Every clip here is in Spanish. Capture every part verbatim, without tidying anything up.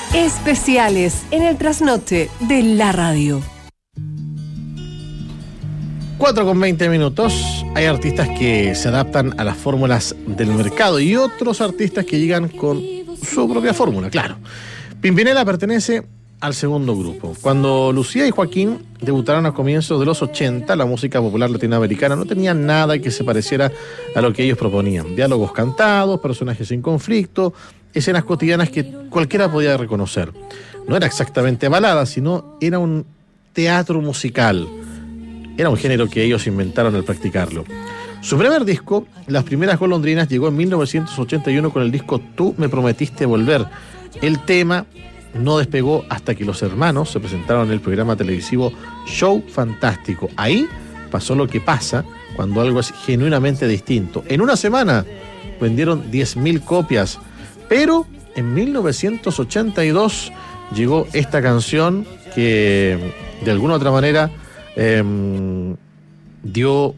Especiales en el trasnoche de la radio. cuatro con veinte minutos. Hay artistas que se adaptan a las fórmulas del mercado y otros artistas que llegan con su propia fórmula, claro. Pimpinela pertenece al segundo grupo. Cuando Lucía y Joaquín debutaron a comienzos de los ochenta, la música popular latinoamericana no tenía nada que se pareciera a lo que ellos proponían. Diálogos cantados, personajes en conflicto, escenas cotidianas que cualquiera podía reconocer. No era exactamente balada, sino era un teatro musical. Era un género que ellos inventaron al practicarlo. Su primer disco, Las Primeras Golondrinas, llegó en mil novecientos ochenta y uno con el disco Tú me prometiste volver. El tema no despegó hasta que los hermanos se presentaron en el programa televisivo Show Fantástico. Ahí pasó lo que pasa cuando algo es genuinamente distinto. En una semana vendieron diez mil copias, pero en mil novecientos ochenta y dos llegó esta canción que de alguna u otra manera eh, dio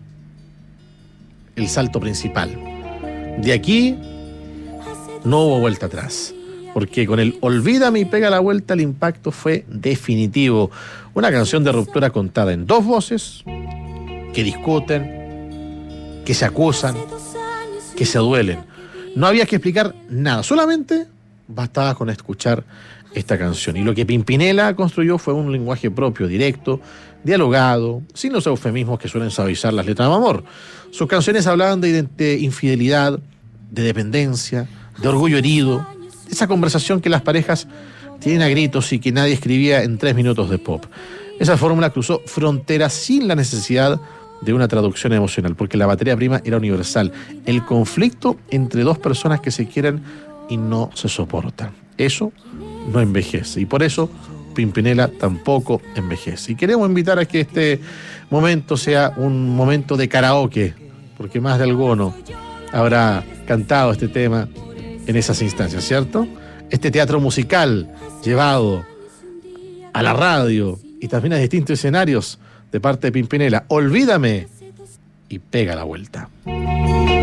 el salto principal. De aquí no hubo vuelta atrás, porque con el Olvídame y Pega la Vuelta el impacto fue definitivo. Una canción de ruptura contada en dos voces que discuten, que se acusan, que se duelen. No había que explicar nada, solamente bastaba con escuchar esta canción. Y lo que Pimpinela construyó fue un lenguaje propio, directo, dialogado, sin los eufemismos que suelen suavizar las letras de amor. Sus canciones hablaban de, de infidelidad, de dependencia, de orgullo herido, esa conversación que las parejas tienen a gritos y que nadie escribía en tres minutos de pop. Esa fórmula cruzó fronteras sin la necesidad de una traducción emocional, porque la materia prima era universal. El conflicto entre dos personas que se quieren y no se soportan. Eso no envejece. Y por eso Pimpinela tampoco envejece. Y queremos invitar a que este momento sea un momento de karaoke, porque más de alguno habrá cantado este tema en esas instancias, ¿cierto? Este teatro musical llevado a la radio y también a distintos escenarios de parte de Pimpinela. Olvídame y Pega la Vuelta.